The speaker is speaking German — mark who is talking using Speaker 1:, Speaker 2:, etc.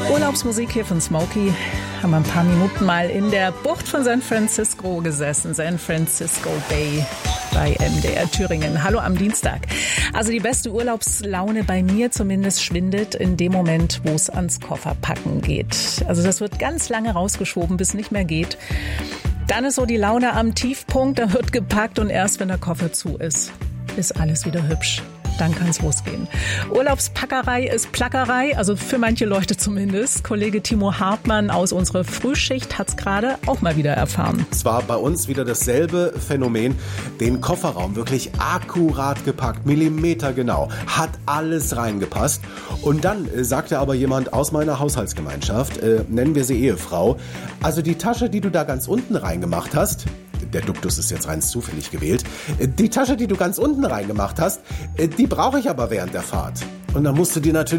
Speaker 1: Urlaubsmusik hier von Smokey. Haben wir ein paar Minuten mal in der Bucht von San Francisco gesessen. San Francisco Bay bei MDR Thüringen. Hallo am Dienstag. Also die beste Urlaubslaune bei mir zumindest schwindet in dem Moment, wo es ans Kofferpacken geht. Also das wird ganz lange rausgeschoben, bis nicht mehr geht. Dann ist so die Laune am Tiefpunkt, da wird gepackt und erst wenn der Koffer zu ist alles wieder hübsch. Dann kann es losgehen. Urlaubspackerei ist Plackerei, also für manche Leute zumindest. Kollege Timo Hartmann aus unserer Frühschicht hat es gerade auch mal wieder erfahren.
Speaker 2: Es war bei uns wieder dasselbe Phänomen. Den Kofferraum wirklich akkurat gepackt, millimetergenau, hat alles reingepasst. Und dann sagte aber jemand aus meiner Haushaltsgemeinschaft, nennen wir sie Ehefrau, also die Tasche, die du da ganz unten reingemacht hast, der Duktus ist jetzt rein zufällig gewählt. Die Tasche, die du ganz unten reingemacht hast, die brauche ich aber während der Fahrt. Und dann musst du dir natürlich